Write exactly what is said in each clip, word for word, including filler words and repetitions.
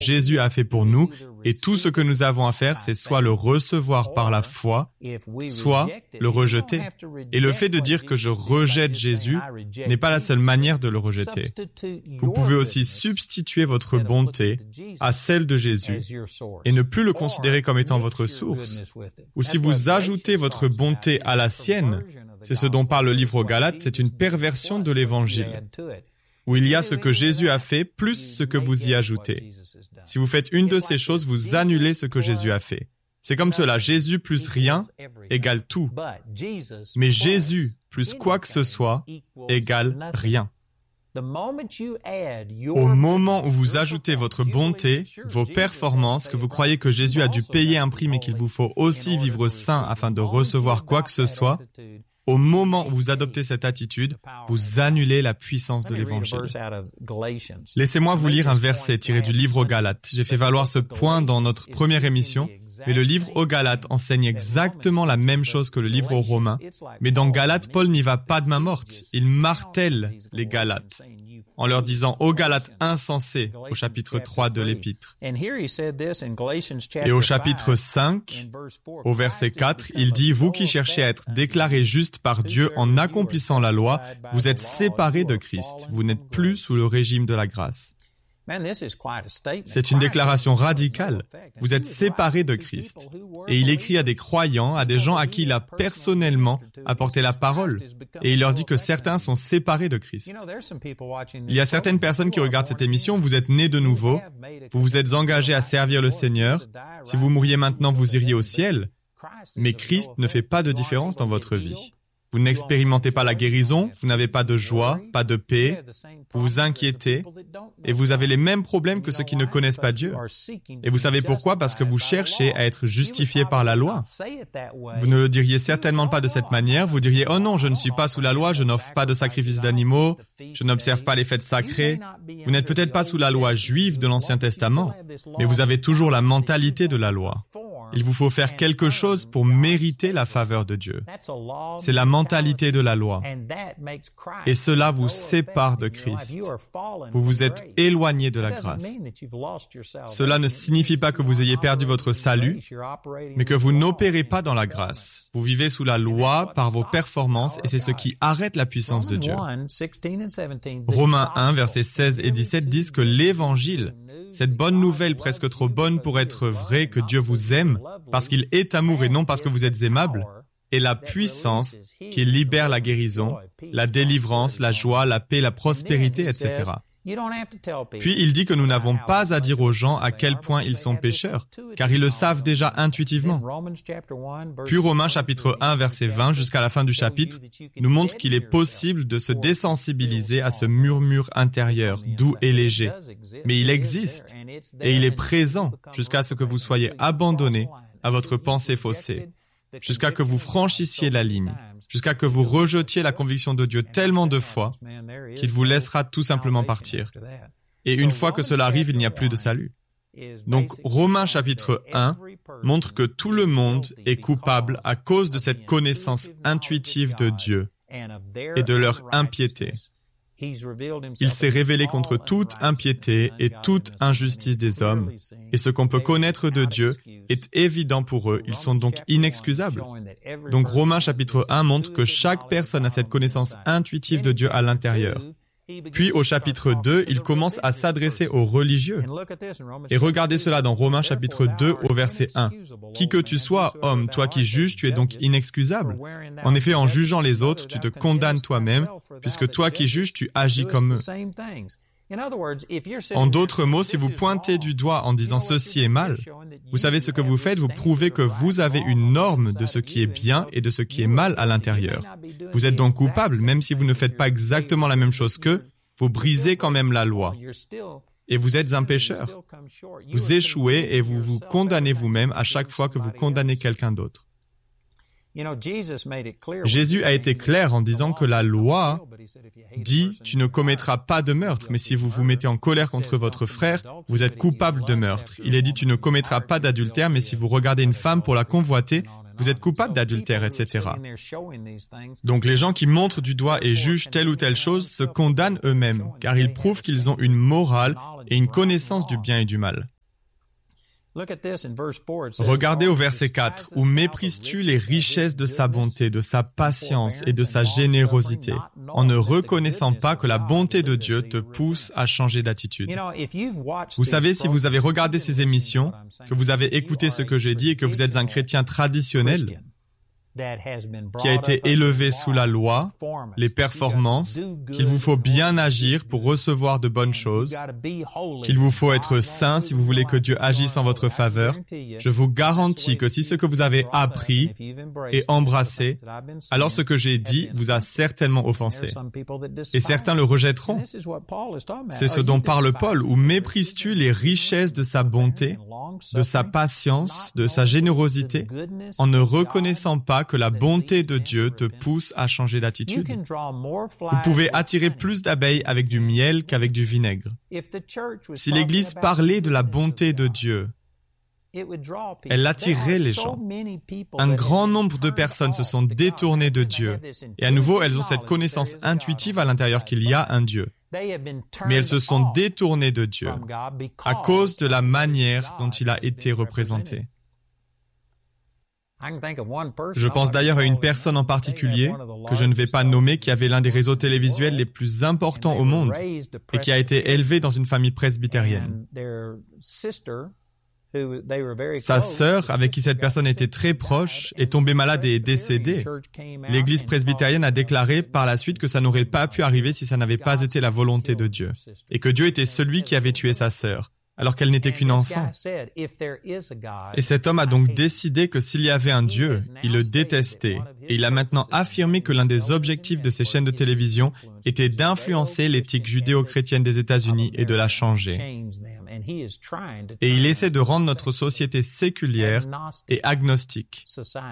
Jésus a fait pour nous, et tout ce que nous avons à faire, c'est soit le recevoir par la foi, soit le rejeter. Et le fait de dire que je rejette Jésus n'est pas la seule manière de le rejeter. Vous pouvez aussi substituer votre bonté à celle de Jésus et ne plus le considérer comme étant votre source. Ou si vous ajoutez votre bonté à la sienne, c'est ce dont parle le livre aux Galates, c'est une perversion de l'Évangile, où il y a ce que Jésus a fait plus ce que vous y ajoutez. Si vous faites une de ces choses, vous annulez ce que Jésus a fait. C'est comme cela, Jésus plus rien égale tout. Mais Jésus plus quoi que ce soit égale rien. Au moment où vous ajoutez votre bonté, vos performances, que vous croyez que Jésus a dû payer un prix mais qu'il vous faut aussi vivre saint afin de recevoir quoi que ce soit, au moment où vous adoptez cette attitude, vous annulez la puissance de l'Évangile. Laissez-moi vous lire un verset tiré du livre aux Galates. J'ai fait valoir ce point dans notre première émission, mais le livre aux Galates enseigne exactement la même chose que le livre aux Romains. Mais dans Galates, Paul n'y va pas de main morte. Il martèle les Galates en leur disant aux Galates insensés au chapitre trois de l'Épître. Et au chapitre cinq, au verset quatre, il dit « Vous qui cherchez à être déclarés justes par Dieu en accomplissant la loi, vous êtes séparés de Christ, vous n'êtes plus sous le régime de la grâce. » C'est une déclaration radicale. Vous êtes séparés de Christ. Et il écrit à des croyants, à des gens à qui il a personnellement apporté la parole. Et il leur dit que certains sont séparés de Christ. Il y a certaines personnes qui regardent cette émission, vous êtes nés de nouveau, vous vous êtes engagés à servir le Seigneur. Si vous mouriez maintenant, vous iriez au ciel. Mais Christ ne fait pas de différence dans votre vie. Vous n'expérimentez pas la guérison, vous n'avez pas de joie, pas de paix, vous vous inquiétez, et vous avez les mêmes problèmes que ceux qui ne connaissent pas Dieu. Et vous savez pourquoi? Parce que vous cherchez à être justifiés par la loi. Vous ne le diriez certainement pas de cette manière, vous diriez « Oh non, je ne suis pas sous la loi, je n'offre pas de sacrifices d'animaux, je n'observe pas les fêtes sacrées. » Vous n'êtes peut-être pas sous la loi juive de l'Ancien Testament, mais vous avez toujours la mentalité de la loi. Il vous faut faire quelque chose pour mériter la faveur de Dieu. C'est la mentalité de la loi. Et cela vous sépare de Christ. Vous vous êtes éloigné de la grâce. Cela ne signifie pas que vous ayez perdu votre salut, mais que vous n'opérez pas dans la grâce. Vous vivez sous la loi par vos performances et c'est ce qui arrête la puissance de Dieu. Romains un, versets seize et dix-sept disent que l'Évangile, cette bonne nouvelle presque trop bonne pour être vraie que Dieu vous aime, parce qu'il est amour et non parce que vous êtes aimable, est la puissance qui libère la guérison, la délivrance, la joie, la paix, la prospérité, et cetera. Puis il dit que nous n'avons pas à dire aux gens à quel point ils sont pécheurs, car ils le savent déjà intuitivement. Puis Romains chapitre un, verset vingt, jusqu'à la fin du chapitre, nous montre qu'il est possible de se désensibiliser à ce murmure intérieur, doux et léger. Mais il existe, et il est présent jusqu'à ce que vous soyez abandonnés à votre pensée faussée, jusqu'à que vous franchissiez la ligne, jusqu'à que vous rejetiez la conviction de Dieu tellement de fois qu'il vous laissera tout simplement partir. Et une fois que cela arrive, il n'y a plus de salut. Donc, Romains chapitre un montre que tout le monde est coupable à cause de cette connaissance intuitive de Dieu et de leur impiété. Il s'est révélé contre toute impiété et toute injustice des hommes. Et ce qu'on peut connaître de Dieu est évident pour eux. Ils sont donc inexcusables. Donc Romains chapitre un montre que chaque personne a cette connaissance intuitive de Dieu à l'intérieur. Puis au chapitre deux, il commence à s'adresser aux religieux. Et regardez cela dans Romains chapitre deux au verset un. « Qui que tu sois, homme, toi qui juges, tu es donc inexcusable. En effet, en jugeant les autres, tu te condamnes toi-même, puisque toi qui juges, tu agis comme eux. » En d'autres mots, si vous pointez du doigt en disant « ceci est mal », vous savez ce que vous faites, vous prouvez que vous avez une norme de ce qui est bien et de ce qui est mal à l'intérieur. Vous êtes donc coupable, même si vous ne faites pas exactement la même chose qu'eux, vous brisez quand même la loi. Et vous êtes un pécheur. Vous échouez et vous vous condamnez vous-même à chaque fois que vous condamnez quelqu'un d'autre. Jésus a été clair en disant que la loi dit « tu ne commettras pas de meurtre », mais si vous vous mettez en colère contre votre frère, vous êtes coupable de meurtre. Il est dit « tu ne commettras pas d'adultère », mais si vous regardez une femme pour la convoiter, vous êtes coupable d'adultère, et cetera. Donc les gens qui montrent du doigt et jugent telle ou telle chose se condamnent eux-mêmes, car ils prouvent qu'ils ont une morale et une connaissance du bien et du mal. Regardez au verset quatre, « Où méprises-tu les richesses de sa bonté, de sa patience et de sa générosité, en ne reconnaissant pas que la bonté de Dieu te pousse à changer d'attitude. » Vous savez, si vous avez regardé ces émissions, que vous avez écouté ce que j'ai dit et que vous êtes un chrétien traditionnel, qui a été élevé sous la loi, les performances, qu'il vous faut bien agir pour recevoir de bonnes choses, qu'il vous faut être saint si vous voulez que Dieu agisse en votre faveur, je vous garantis que si ce que vous avez appris et embrassé, alors ce que j'ai dit vous a certainement offensé. Et certains le rejetteront. C'est ce dont parle Paul, où méprises-tu les richesses de sa bonté, de sa patience, de sa générosité, en ne reconnaissant pas que la bonté de Dieu te pousse à changer d'attitude. Vous pouvez attirer plus d'abeilles avec du miel qu'avec du vinaigre. Si l'Église parlait de la bonté de Dieu, elle attirerait les gens. Un grand nombre de personnes se sont détournées de Dieu. Et à nouveau, elles ont cette connaissance intuitive à l'intérieur qu'il y a un Dieu. Mais elles se sont détournées de Dieu à cause de la manière dont il a été représenté. Je pense d'ailleurs à une personne en particulier, que je ne vais pas nommer, qui avait l'un des réseaux télévisuels les plus importants au monde et qui a été élevé dans une famille presbytérienne. Sa sœur, avec qui cette personne était très proche, est tombée malade et est décédée. L'Église presbytérienne a déclaré par la suite que ça n'aurait pas pu arriver si ça n'avait pas été la volonté de Dieu, et que Dieu était celui qui avait tué sa sœur, alors qu'elle n'était qu'une enfant. Et cet homme a donc décidé que s'il y avait un Dieu, il le détestait, et il a maintenant affirmé que l'un des objectifs de ces chaînes de télévision était d'influencer l'éthique judéo-chrétienne des États-Unis et de la changer. Et il essaie de rendre notre société séculière et agnostique.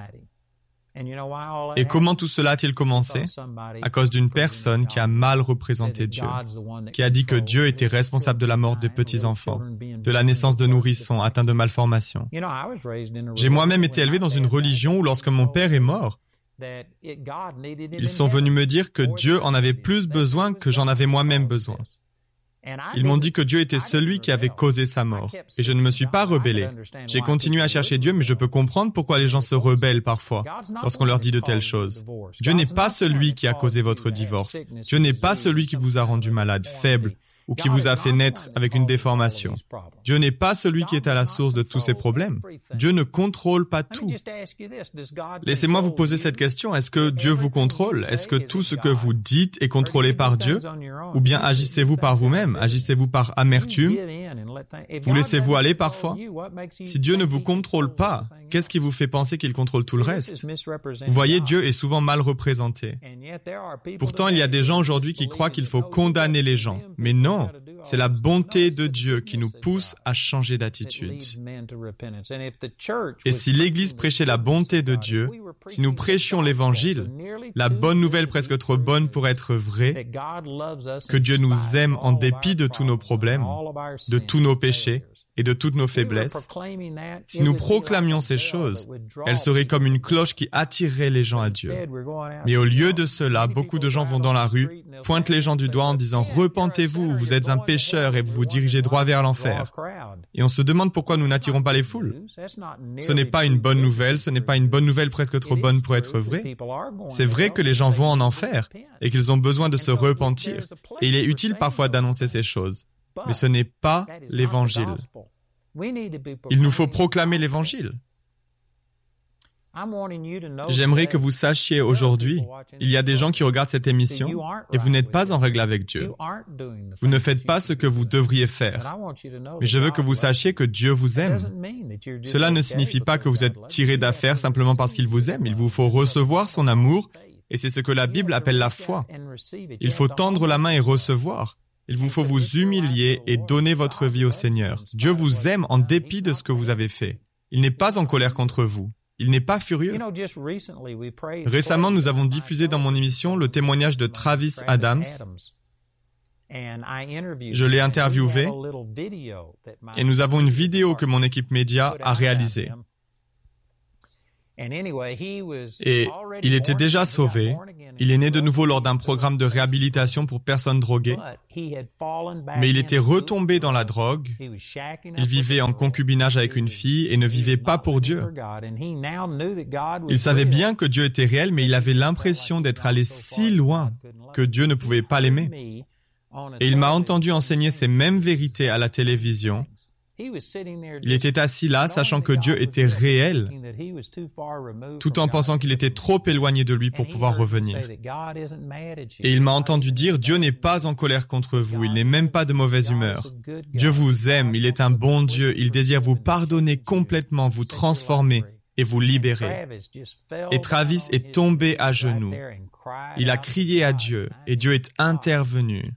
Et comment tout cela a-t-il commencé? À cause d'une personne qui a mal représenté Dieu, qui a dit que Dieu était responsable de la mort des petits-enfants, de la naissance de nourrissons atteints de malformations. J'ai moi-même été élevé dans une religion où lorsque mon père est mort, ils sont venus me dire que Dieu en avait plus besoin que j'en avais moi-même besoin. Ils m'ont dit que Dieu était celui qui avait causé sa mort. Et je ne me suis pas rebellé. J'ai continué à chercher Dieu, mais je peux comprendre pourquoi les gens se rebellent parfois lorsqu'on leur dit de telles choses. Dieu n'est pas celui qui a causé votre divorce. Dieu n'est pas celui qui vous a rendu malade, faible, ou qui vous a fait naître avec une déformation. Dieu n'est pas celui qui est à la source de tous ces problèmes. Dieu ne contrôle pas tout. Laissez-moi vous poser cette question. Est-ce que Dieu vous contrôle? Est-ce que tout ce que vous dites est contrôlé par Dieu? Ou bien agissez-vous par vous-même? Agissez-vous par amertume? Vous laissez-vous aller parfois? Si Dieu ne vous contrôle pas, qu'est-ce qui vous fait penser qu'il contrôle tout le reste? Vous voyez, Dieu est souvent mal représenté. Pourtant, il y a des gens aujourd'hui qui croient qu'il faut condamner les gens. Mais non. C'est la bonté de Dieu qui nous pousse à changer d'attitude. Et si l'Église prêchait la bonté de Dieu, si nous prêchions l'Évangile, la bonne nouvelle presque trop bonne pour être vraie, que Dieu nous aime en dépit de tous nos problèmes, de tous nos péchés et de toutes nos faiblesses, si nous proclamions ces choses, elles seraient comme une cloche qui attirerait les gens à Dieu. Mais au lieu de cela, beaucoup de gens vont dans la rue, pointent les gens du doigt en disant « Repentez-vous, vous êtes un pécheur et vous vous dirigez droit vers l'enfer. » Et on se demande pourquoi nous n'attirons pas les foules. Ce n'est pas une bonne nouvelle, ce n'est pas une bonne nouvelle presque trop bonne pour être vraie. C'est vrai que les gens vont en enfer et qu'ils ont besoin de se repentir. Et il est utile parfois d'annoncer ces choses. Mais ce n'est pas l'Évangile. Il nous faut proclamer l'Évangile. J'aimerais que vous sachiez aujourd'hui, il y a des gens qui regardent cette émission et vous n'êtes pas en règle avec Dieu. Vous ne faites pas ce que vous devriez faire. Mais je veux que vous sachiez que Dieu vous aime. Cela ne signifie pas que vous êtes tiré d'affaire simplement parce qu'il vous aime. Il vous faut recevoir son amour et c'est ce que la Bible appelle la foi. Il faut tendre la main et recevoir. Il vous faut vous humilier et donner votre vie au Seigneur. Dieu vous aime en dépit de ce que vous avez fait. Il n'est pas en colère contre vous. Il n'est pas furieux. Récemment, nous avons diffusé dans mon émission le témoignage de Travis Adams. Je l'ai interviewé et nous avons une vidéo que mon équipe média a réalisée. Et il était déjà sauvé. Il est né de nouveau lors d'un programme de réhabilitation pour personnes droguées. Mais il était retombé dans la drogue. Il vivait en concubinage avec une fille et ne vivait pas pour Dieu. Il savait bien que Dieu était réel, mais il avait l'impression d'être allé si loin que Dieu ne pouvait pas l'aimer. Et il m'a entendu enseigner ces mêmes vérités à la télévision. Il était assis là, sachant que Dieu était réel, tout en pensant qu'il était trop éloigné de lui pour pouvoir revenir. Et il m'a entendu dire, Dieu n'est pas en colère contre vous, il n'est même pas de mauvaise humeur. Dieu vous aime, il est un bon Dieu, il désire vous pardonner complètement, vous transformer et vous libérer. Et Travis est tombé à genoux. Il a crié à Dieu et Dieu est intervenu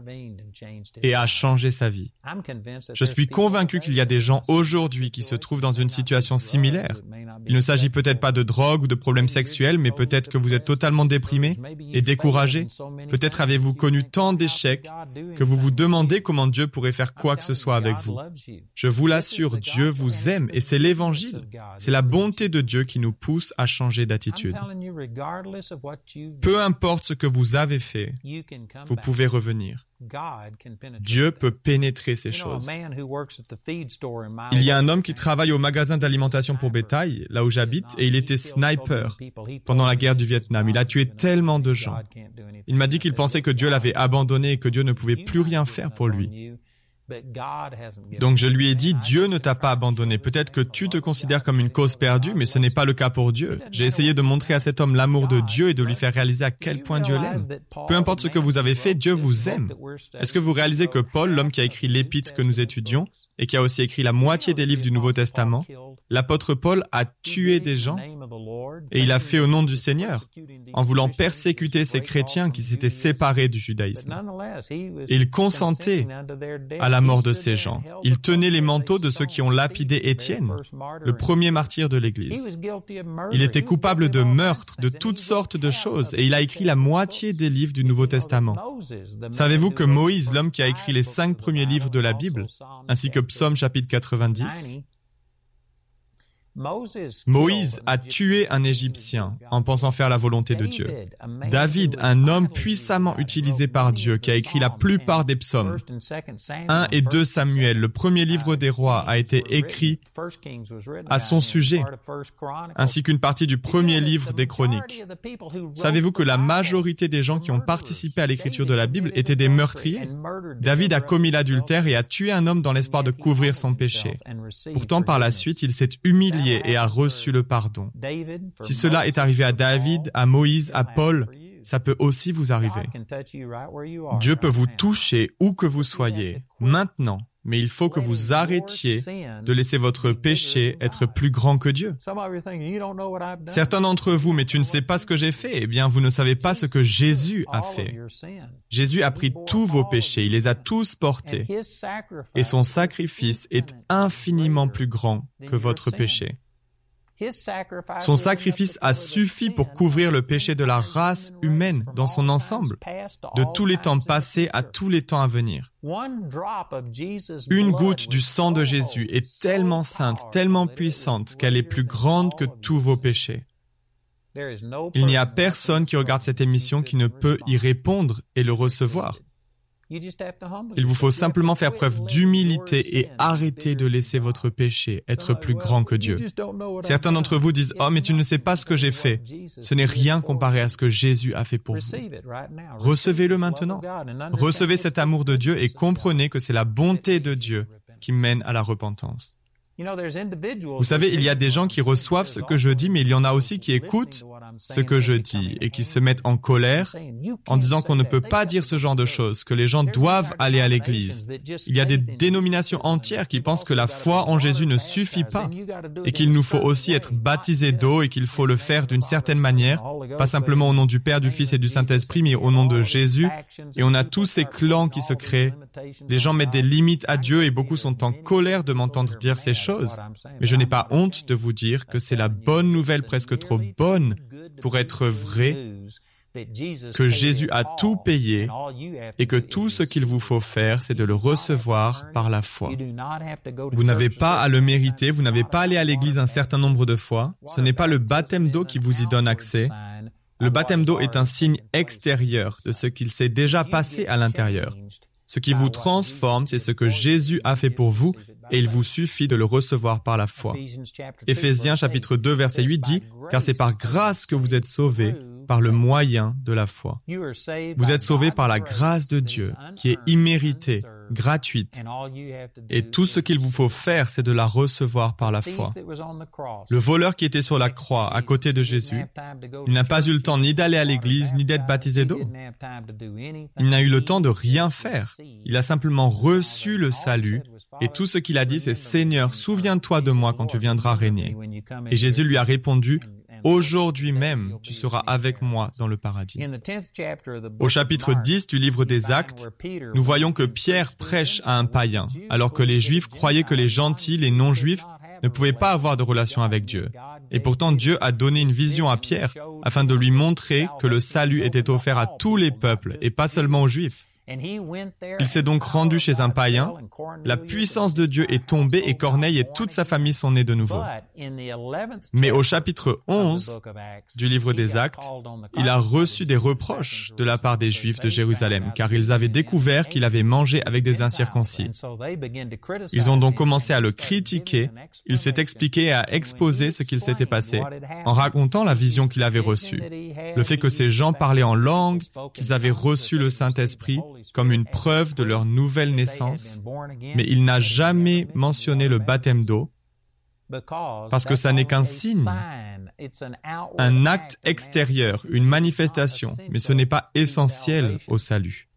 et a changé sa vie. Je suis convaincu qu'il y a des gens aujourd'hui qui se trouvent dans une situation similaire. Il ne s'agit peut-être pas de drogue ou de problèmes sexuels, mais peut-être que vous êtes totalement déprimé et découragé. Peut-être avez-vous connu tant d'échecs que vous vous demandez comment Dieu pourrait faire quoi que ce soit avec vous. Je vous l'assure, Dieu vous aime et c'est l'Évangile. C'est la bonté de Dieu qui nous pousse à changer d'attitude. Peu importe ce que vous avez fait, vous pouvez revenir. Dieu peut pénétrer ces choses. Il y a un homme qui travaille au magasin d'alimentation pour bétail, là où j'habite, et il était sniper pendant la guerre du Vietnam. Il a tué tellement de gens. Il m'a dit qu'il pensait que Dieu l'avait abandonné et que Dieu ne pouvait plus rien faire pour lui. Donc je lui ai dit, Dieu ne t'a pas abandonné. Peut-être que tu te considères comme une cause perdue, mais ce n'est pas le cas pour Dieu. J'ai essayé de montrer à cet homme l'amour de Dieu et de lui faire réaliser à quel point Dieu l'aime. Peu importe ce que vous avez fait, Dieu vous aime. Est-ce que vous réalisez que Paul, l'homme qui a écrit l'épître que nous étudions, et qui a aussi écrit la moitié des livres du Nouveau Testament, l'apôtre Paul a tué des gens, et il a fait au nom du Seigneur, en voulant persécuter ces chrétiens qui s'étaient séparés du judaïsme. Il consentait à la mort de ces gens. Il tenait les manteaux de ceux qui ont lapidé Étienne, le premier martyr de l'Église. Il était coupable de meurtre, de toutes sortes de choses, et il a écrit la moitié des livres du Nouveau Testament. Savez-vous que Moïse, l'homme qui a écrit les cinq premiers livres de la Bible, ainsi que Psaume chapitre quatre-vingt-dix, Moïse a tué un Égyptien en pensant faire la volonté de Dieu. David, un homme puissamment utilisé par Dieu, qui a écrit la plupart des psaumes. un et deux Samuel, le premier livre des rois, a été écrit à son sujet, ainsi qu'une partie du premier livre des chroniques. Savez-vous que la majorité des gens qui ont participé à l'écriture de la Bible étaient des meurtriers? David a commis l'adultère et a tué un homme dans l'espoir de couvrir son péché. Pourtant, par la suite, il s'est humilié et a reçu le pardon. Si cela est arrivé à David, à Moïse, à Paul, ça peut aussi vous arriver. Dieu peut vous toucher où que vous soyez, maintenant, mais il faut que vous arrêtiez de laisser votre péché être plus grand que Dieu. Certains d'entre vous, mais tu ne sais pas ce que j'ai fait, eh bien, vous ne savez pas ce que Jésus a fait. Jésus a pris tous vos péchés, il les a tous portés, et son sacrifice est infiniment plus grand que votre péché. Son sacrifice a suffi pour couvrir le péché de la race humaine dans son ensemble, de tous les temps passés à tous les temps à venir. Une goutte du sang de Jésus est tellement sainte, tellement puissante, qu'elle est plus grande que tous vos péchés. Il n'y a personne qui regarde cette émission qui ne peut y répondre et le recevoir. Il vous faut simplement faire preuve d'humilité et arrêter de laisser votre péché être plus grand que Dieu. Certains d'entre vous disent « Oh, mais tu ne sais pas ce que j'ai fait. » Ce n'est rien comparé à ce que Jésus a fait pour vous. Recevez-le maintenant. Recevez cet amour de Dieu et comprenez que c'est la bonté de Dieu qui mène à la repentance. Vous savez, il y a des gens qui reçoivent ce que je dis, mais il y en a aussi qui écoutent ce que je dis et qui se mettent en colère en disant qu'on ne peut pas dire ce genre de choses, que les gens doivent aller à l'église. Il y a des dénominations entières qui pensent que la foi en Jésus ne suffit pas et qu'il nous faut aussi être baptisés d'eau et qu'il faut le faire d'une certaine manière, pas simplement au nom du Père, du Fils et du Saint-Esprit, mais au nom de Jésus. Et on a tous ces clans qui se créent. Les gens mettent des limites à Dieu et beaucoup sont en colère de m'entendre dire ces choses. Chose. Mais je n'ai pas honte de vous dire que c'est la bonne nouvelle presque trop bonne pour être vraie que Jésus a tout payé et que tout ce qu'il vous faut faire, c'est de le recevoir par la foi. Vous n'avez pas à le mériter, vous n'avez pas à aller à l'église un certain nombre de fois. Ce n'est pas le baptême d'eau qui vous y donne accès. Le baptême d'eau est un signe extérieur de ce qu'il s'est déjà passé à l'intérieur. Ce qui vous transforme, c'est ce que Jésus a fait pour vous et il vous suffit de le recevoir par la foi. Éphésiens chapitre deux verset huit dit « Car c'est par grâce que vous êtes sauvés par le moyen de la foi. » Vous êtes sauvés par la grâce de Dieu qui est imméritée, gratuite. Et tout ce qu'il vous faut faire, c'est de la recevoir par la foi. Le voleur qui était sur la croix à côté de Jésus, il n'a pas eu le temps ni d'aller à l'église, ni d'être baptisé d'eau. Il n'a eu le temps de rien faire. Il a simplement reçu le salut et tout ce qu'il a dit, c'est « Seigneur, souviens-toi de moi quand tu viendras régner. » Et Jésus lui a répondu « Aujourd'hui même, tu seras avec moi dans le paradis. » Au chapitre dix du livre des Actes, nous voyons que Pierre prêche à un païen, alors que les Juifs croyaient que les gentils, les non-Juifs, ne pouvaient pas avoir de relation avec Dieu. Et pourtant, Dieu a donné une vision à Pierre afin de lui montrer que le salut était offert à tous les peuples et pas seulement aux Juifs. Il s'est donc rendu chez un païen, la puissance de Dieu est tombée et Corneille et toute sa famille sont nés de nouveau. Mais au chapitre onze du livre des Actes, il a reçu des reproches de la part des Juifs de Jérusalem, car ils avaient découvert qu'il avait mangé avec des incirconcis. Ils ont donc commencé à le critiquer, il s'est expliqué et a exposé ce qu'il s'était passé, en racontant la vision qu'il avait reçue, le fait que ces gens parlaient en langue, qu'ils avaient reçu le Saint-Esprit, comme une preuve de leur nouvelle naissance, mais il n'a jamais mentionné le baptême d'eau, parce que ça n'est qu'un signe, un acte extérieur, une manifestation, mais ce n'est pas essentiel au salut.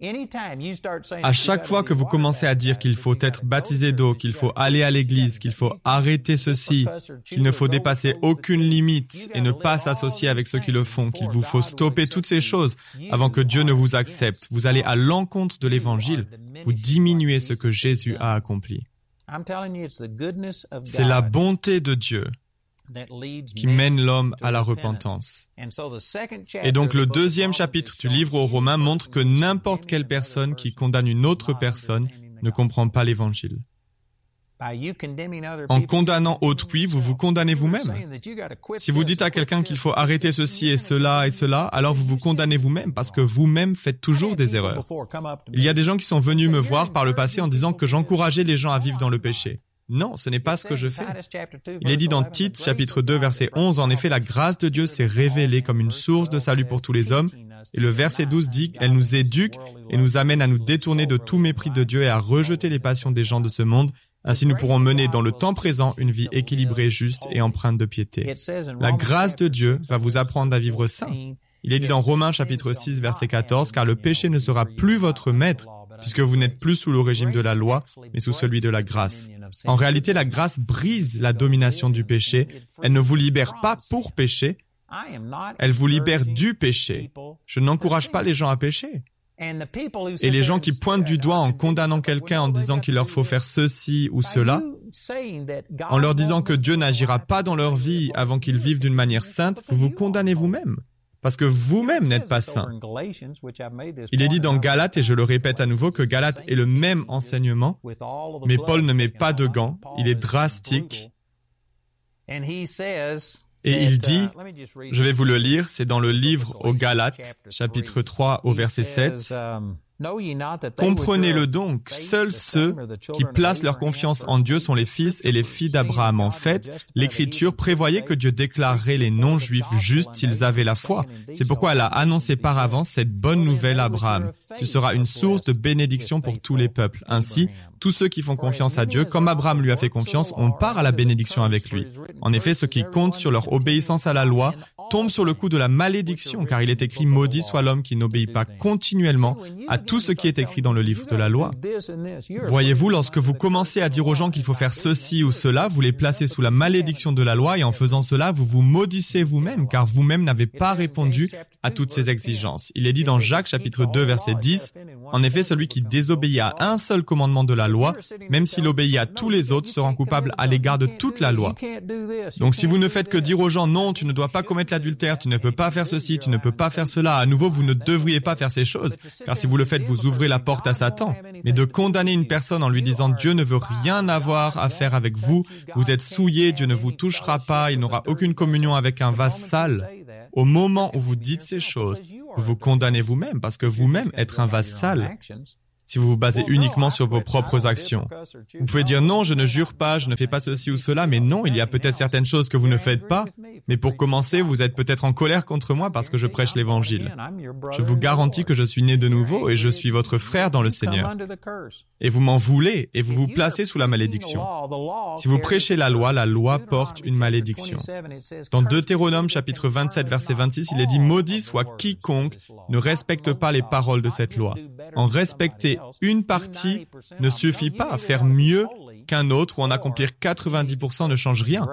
À chaque fois que vous commencez à dire qu'il faut être baptisé d'eau, qu'il faut aller à l'église, qu'il faut arrêter ceci, qu'il ne faut dépasser aucune limite et ne pas s'associer avec ceux qui le font, qu'il vous faut stopper toutes ces choses avant que Dieu ne vous accepte, vous allez à l'encontre de l'Évangile, vous diminuez ce que Jésus a accompli. C'est la bonté de Dieu qui mène l'homme à la repentance. Et donc le deuxième chapitre du livre aux Romains montre que n'importe quelle personne qui condamne une autre personne ne comprend pas l'Évangile. En condamnant autrui, vous vous condamnez vous-même. Si vous dites à quelqu'un qu'il faut arrêter ceci et cela et cela, alors vous vous condamnez vous-même parce que vous-même faites toujours des erreurs. Il y a des gens qui sont venus me voir par le passé en disant que j'encourageais les gens à vivre dans le péché. Non, ce n'est pas ce que je fais. Il est dit dans Tite, chapitre deux, verset onze, en effet, la grâce de Dieu s'est révélée comme une source de salut pour tous les hommes. Et le verset douze dit qu'elle nous éduque et nous amène à nous détourner de tout mépris de Dieu et à rejeter les passions des gens de ce monde. Ainsi, nous pourrons mener dans le temps présent une vie équilibrée, juste et empreinte de piété. La grâce de Dieu va vous apprendre à vivre saint. Il est dit dans Romains, chapitre six, verset quatorze, car le péché ne sera plus votre maître, puisque vous n'êtes plus sous le régime de la loi, mais sous celui de la grâce. En réalité, la grâce brise la domination du péché. Elle ne vous libère pas pour pécher, elle vous libère du péché. Je n'encourage pas les gens à pécher. Et les gens qui pointent du doigt en condamnant quelqu'un en disant qu'il leur faut faire ceci ou cela, en leur disant que Dieu n'agira pas dans leur vie avant qu'ils vivent d'une manière sainte, vous vous condamnez vous-même. Parce que vous-même n'êtes pas saint. Il est dit dans Galates, et je le répète à nouveau, que Galates est le même enseignement, mais Paul ne met pas de gants, il est drastique. Et il dit, je vais vous le lire, c'est dans le livre aux Galates, chapitre trois, au verset sept, « Comprenez-le donc, seuls ceux qui placent leur confiance en Dieu sont les fils et les filles d'Abraham. En fait, l'Écriture prévoyait que Dieu déclarerait les non-juifs justes s'ils avaient la foi. C'est pourquoi elle a annoncé par avance cette bonne nouvelle à Abraham. Tu seras une source de bénédiction pour tous les peuples. Ainsi, tous ceux qui font confiance à Dieu, comme Abraham lui a fait confiance, on part à la bénédiction avec lui. En effet, ceux qui comptent sur leur obéissance à la loi tombent sur le coup de la malédiction, car il est écrit « Maudit soit l'homme qui n'obéit pas continuellement à tout ce qui est écrit dans le livre de la loi. » Voyez-vous, lorsque vous commencez à dire aux gens qu'il faut faire ceci ou cela, vous les placez sous la malédiction de la loi et en faisant cela, vous vous maudissez vous-même, car vous-même n'avez pas répondu à toutes ces exigences. Il est dit dans Jacques chapitre deux verset dix, « En effet, celui qui désobéit à un seul commandement de la loi, même s'il obéit à tous les autres, sera coupable à l'égard de toute la loi. Donc si vous ne faites que dire aux gens, non, tu ne dois pas commettre l'adultère, tu ne peux pas faire ceci, tu ne peux pas faire cela, à nouveau, vous ne devriez pas faire ces choses, car si vous le faites, vous ouvrez la porte à Satan. Mais de condamner une personne en lui disant, Dieu ne veut rien avoir à faire avec vous, vous êtes souillés, Dieu ne vous touchera pas, il n'aura aucune communion avec un vase sale. Au moment où vous dites ces choses, vous vous condamnez vous-même parce que vous-même êtes un vase sale. Si vous vous basez uniquement sur vos propres actions. Vous pouvez dire non, je ne jure pas, je ne fais pas ceci ou cela, mais non, il y a peut-être certaines choses que vous ne faites pas. Mais pour commencer, vous êtes peut-être en colère contre moi parce que je prêche l'évangile. Je vous garantis que je suis né de nouveau et je suis votre frère dans le Seigneur. Et vous m'en voulez et vous vous placez sous la malédiction. Si vous prêchez la loi, la loi porte une malédiction. Dans Deutéronome chapitre vingt-sept verset vingt-six, il est dit « Maudit soit quiconque ne respecte pas les paroles de cette loi ». En respecter une partie ne suffit pas à faire mieux qu'un autre ou en accomplir quatre-vingt-dix pour cent ne change rien.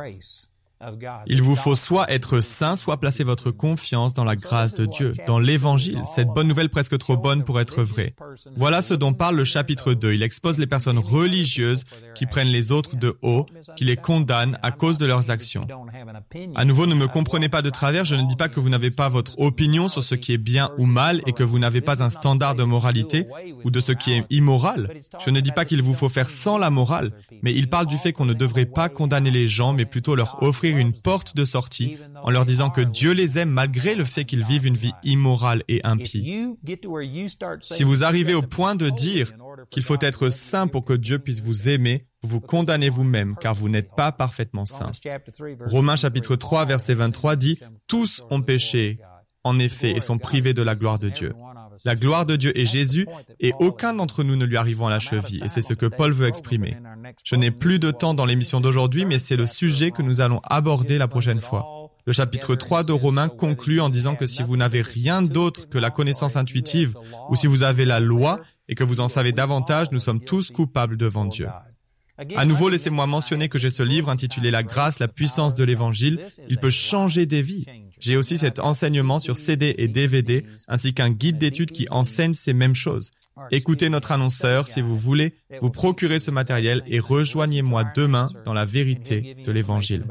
Il vous faut soit être saint, soit placer votre confiance dans la grâce de Dieu, dans l'Évangile, cette bonne nouvelle presque trop bonne pour être vraie. Voilà ce dont parle le chapitre deux. Il expose les personnes religieuses qui prennent les autres de haut, qui les condamnent à cause de leurs actions. À nouveau, ne me comprenez pas de travers, je ne dis pas que vous n'avez pas votre opinion sur ce qui est bien ou mal et que vous n'avez pas un standard de moralité ou de ce qui est immoral. Je ne dis pas qu'il vous faut faire sans la morale, mais il parle du fait qu'on ne devrait pas condamner les gens, mais plutôt leur offrir une porte de sortie en leur disant que Dieu les aime malgré le fait qu'ils vivent une vie immorale et impie. Si vous arrivez au point de dire qu'il faut être saint pour que Dieu puisse vous aimer, vous vous condamnez vous-même car vous n'êtes pas parfaitement saint. Romains chapitre trois verset vingt-trois dit « Tous ont péché, en effet, et sont privés de la gloire de Dieu. » La gloire de Dieu est Jésus et aucun d'entre nous ne lui arrivons à la cheville et c'est ce que Paul veut exprimer. Je n'ai plus de temps dans l'émission d'aujourd'hui mais c'est le sujet que nous allons aborder la prochaine fois. Le chapitre trois de Romains conclut en disant que si vous n'avez rien d'autre que la connaissance intuitive ou si vous avez la loi et que vous en savez davantage, nous sommes tous coupables devant Dieu. À nouveau, laissez-moi mentionner que j'ai ce livre intitulé « La grâce, la puissance de l'Évangile ». Il peut changer des vies. J'ai aussi cet enseignement sur C D et D V D, ainsi qu'un guide d'études qui enseigne ces mêmes choses. Écoutez notre annonceur si vous voulez vous procurer ce matériel et rejoignez-moi demain dans la vérité de l'Évangile.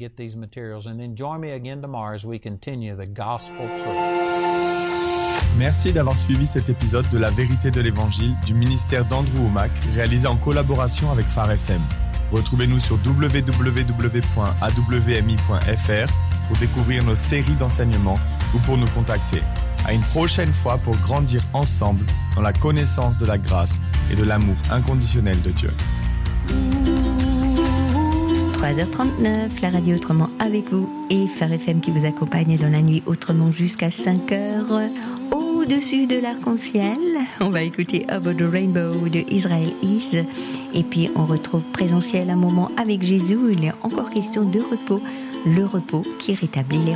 Merci d'avoir suivi cet épisode de La Vérité de l'Évangile du ministère d'Andrew Wommack, réalisé en collaboration avec Phare F M. Retrouvez-nous sur w w w point a w m i point f r pour découvrir nos séries d'enseignements ou pour nous contacter. À une prochaine fois pour grandir ensemble dans la connaissance de la grâce et de l'amour inconditionnel de Dieu. trois heures trente-neuf, la radio Autrement avec vous et Phare F M qui vous accompagne dans la nuit autrement jusqu'à cinq heures. Au-dessus de l'arc-en-ciel, on va écouter Over the Rainbow de Israel Is. Et puis on retrouve Présentiel, un moment avec Jésus où il est encore question de repos, le repos qui rétablit les